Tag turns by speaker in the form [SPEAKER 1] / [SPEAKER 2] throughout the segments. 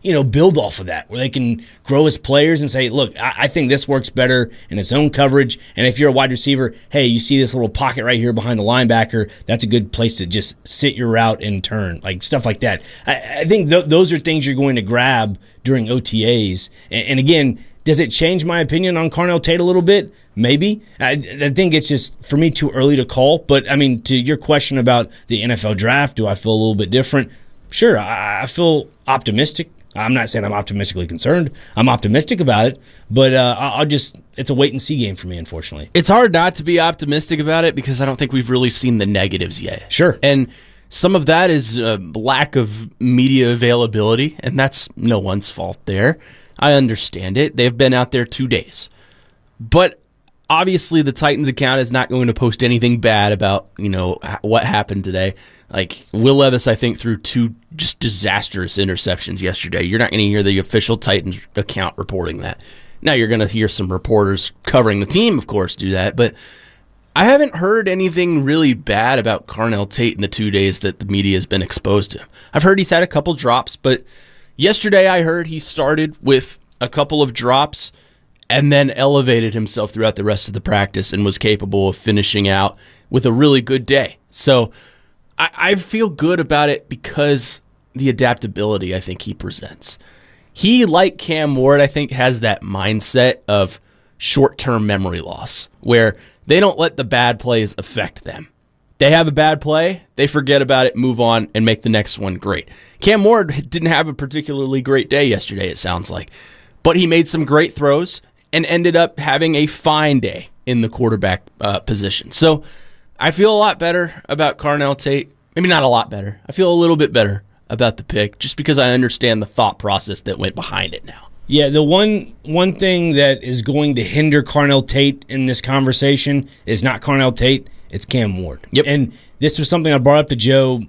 [SPEAKER 1] build off of that, where they can grow as players and say, look, I think this works better in its own coverage. And if you're a wide receiver, hey, you see this little pocket right here behind the linebacker, that's a good place to just sit your route and turn, like stuff like that. I think those are things you're going to grab during OTAs. And again, does it change my opinion on Carnell Tate a little bit? Maybe. I think it's just, for me, too early to call. But, I mean, to your question about the NFL draft, do I feel a little bit different? Sure, I feel optimistic. I'm not saying I'm optimistically concerned. I'm optimistic about it, but it's a wait-and-see game for me, unfortunately.
[SPEAKER 2] It's hard not to be optimistic about it because I don't think we've really seen the negatives yet.
[SPEAKER 1] Sure.
[SPEAKER 2] And some of that is lack of media availability, and that's no one's fault there. I understand it. They've been out there 2 days. But obviously the Titans account is not going to post anything bad about, what happened today. Like, Will Levis, I think, threw 2 just disastrous interceptions yesterday. You're not going to hear the official Titans account reporting that. Now you're going to hear some reporters covering the team, of course, do that. But I haven't heard anything really bad about Carnell Tate in the 2 days that the media has been exposed to him. I've heard he's had a couple drops, but yesterday I heard he started with a couple of drops and then elevated himself throughout the rest of the practice and was capable of finishing out with a really good day. So I feel good about it because the adaptability I think he presents. He, like Cam Ward, I think, has that mindset of short-term memory loss where they don't let the bad plays affect them. They have a bad play, they forget about it, move on, and make the next one great. Cam Ward didn't have a particularly great day yesterday, it sounds like. But he made some great throws and ended up having a fine day in the quarterback position. So I feel a lot better about Carnell Tate. Maybe not a lot better. I feel a little bit better about the pick just because I understand the thought process that went behind it now.
[SPEAKER 1] Yeah, the one thing that is going to hinder Carnell Tate in this conversation is not Carnell Tate, it's Cam Ward.
[SPEAKER 2] Yep.
[SPEAKER 1] And this was something I brought up to Joe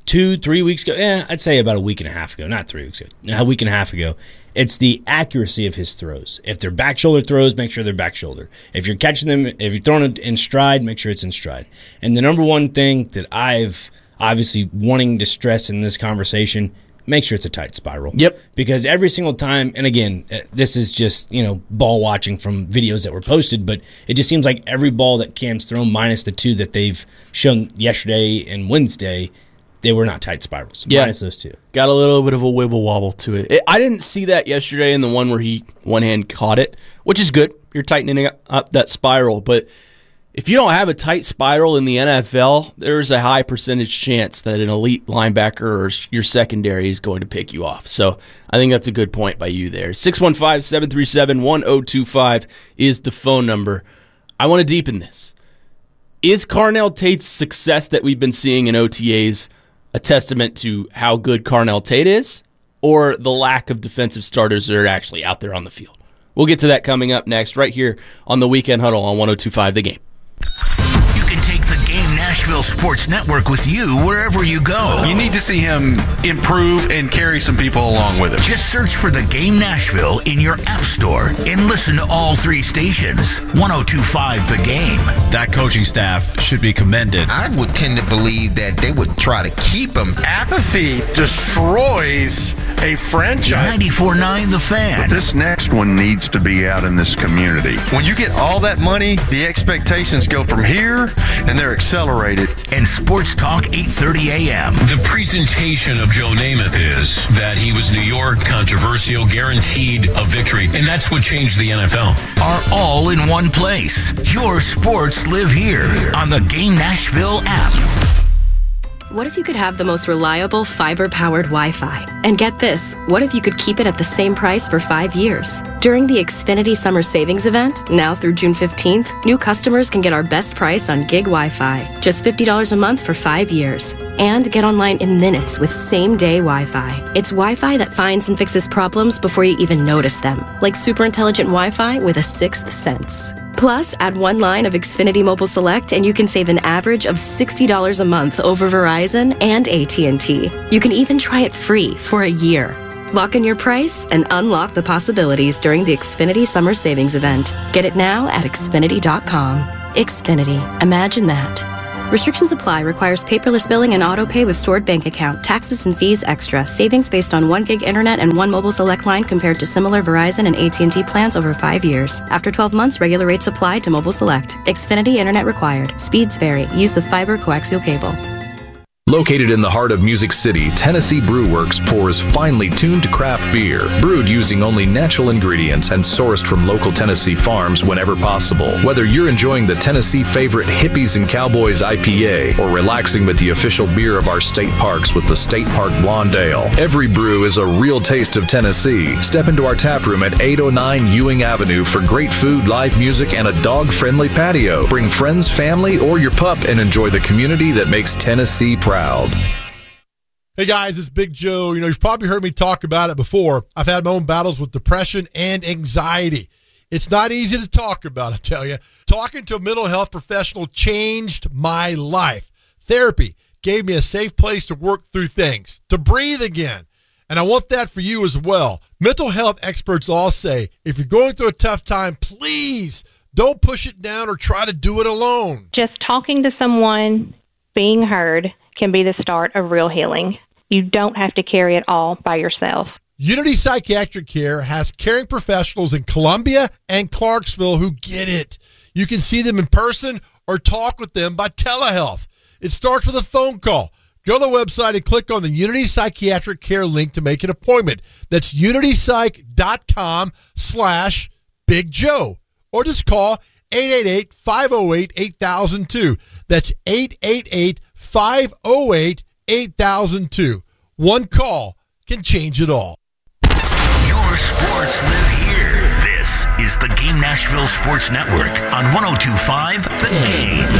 [SPEAKER 1] 2-3 weeks ago. I'd say about a week and a half ago. Not 3 weeks ago. A week and a half ago. It's the accuracy of his throws. If they're back shoulder throws, make sure they're back shoulder. If you're catching them, if you're throwing it in stride, make sure it's in stride. And the number one thing that I've obviously wanting to stress in this conversation, make sure it's a tight spiral.
[SPEAKER 2] Yep.
[SPEAKER 1] Because every single time, and again, this is just, ball watching from videos that were posted, but it just seems like every ball that Cam's thrown, minus the 2 that they've shown yesterday and Wednesday, they were not tight spirals.
[SPEAKER 2] Yeah.
[SPEAKER 1] Minus those 2.
[SPEAKER 2] Got a little bit of a wibble wobble to it. I didn't see that yesterday in the one where he one hand caught it, which is good. You're tightening up that spiral, but if you don't have a tight spiral in the NFL, there's a high percentage chance that an elite linebacker or your secondary is going to pick you off. So I think that's a good point by you there. 615-737-1025 is the phone number. I want to deepen this. Is Carnell Tate's success that we've been seeing in OTAs a testament to how good Carnell Tate is, or the lack of defensive starters that are actually out there on the field? We'll get to that coming up next, right here on the Weekend Huddle on 102.5 The Game.
[SPEAKER 3] You can take the Game Nashville Sports Network with you wherever you go.
[SPEAKER 4] You need to see him improve and carry some people along with him.
[SPEAKER 3] Just search for the Game Nashville in your app store and listen to all 3 stations. 102.5 The Game.
[SPEAKER 5] That coaching staff should be commended.
[SPEAKER 6] I would tend to believe that they would try to keep him.
[SPEAKER 4] Apathy destroys a franchise.
[SPEAKER 3] 94.9 The Fan.
[SPEAKER 7] This next one needs to be out in this community.
[SPEAKER 8] When you get all that money, the expectations go from here, and they're accelerated.
[SPEAKER 3] And Sports Talk 8:30 a.m.
[SPEAKER 9] The presentation of Joe Namath is that he was New York, controversial, guaranteed a victory, and that's what changed the NFL.
[SPEAKER 3] Are all in one place. Your sports live here on the Game Nashville app.
[SPEAKER 10] What if you could have the most reliable fiber-powered Wi-Fi? And get this, what if you could keep it at the same price for 5 years? During the Xfinity Summer Savings Event, now through June 15th, new customers can get our best price on gig Wi-Fi, just $50 a month for 5 years. And get online in minutes with same-day Wi-Fi. It's Wi-Fi that finds and fixes problems before you even notice them, like super intelligent Wi-Fi with a sixth sense. Plus, add 1 line of Xfinity Mobile Select and you can save an average of $60 a month over Verizon and AT&T. You can even try it free for a year. Lock in your price and unlock the possibilities during the Xfinity Summer Savings Event. Get it now at Xfinity.com. Xfinity. Imagine that. Restrictions apply. Requires paperless billing and auto pay with stored bank account. Taxes and fees extra. Savings based on 1 gig internet and 1 mobile select line compared to similar Verizon and AT&T plans over 5 years. After 12 months, regular rates apply to mobile select. Xfinity internet required. Speeds vary. Use of fiber coaxial cable.
[SPEAKER 11] Located in the heart of Music City, Tennessee Brew Works pours finely tuned craft beer, brewed using only natural ingredients and sourced from local Tennessee farms whenever possible. Whether you're enjoying the Tennessee favorite Hippies and Cowboys IPA or relaxing with the official beer of our state parks with the State Park Blonde Ale, every brew is a real taste of Tennessee. Step into our tap room at 809 Ewing Avenue for great food, live music, and a dog-friendly patio. Bring friends, family, or your pup and enjoy the community that makes Tennessee proud.
[SPEAKER 12] Hey guys, it's Big Joe. You've probably heard me talk about it before. I've had my own battles with depression and anxiety. It's not easy to talk about, I tell you. Talking to a mental health professional changed my life. Therapy gave me a safe place to work through things, to breathe again. And I want that for you as well. Mental health experts all say, if you're going through a tough time, please don't push it down or try to do it alone.
[SPEAKER 13] Just talking to someone, being heard, can be the start of real healing. You don't have to carry it all by yourself.
[SPEAKER 12] Unity Psychiatric Care has caring professionals in Columbia and Clarksville who get it. You can see them in person or talk with them by telehealth. It starts with a phone call. Go to the website and click on the Unity Psychiatric Care link to make an appointment. That's unitypsych.com/Big Joe. Or just call 888-508-8002. That's 888-508-8002. One call can change it all.
[SPEAKER 3] Your sports live here. This is the Game Nashville Sports Network on 102.5 The Game.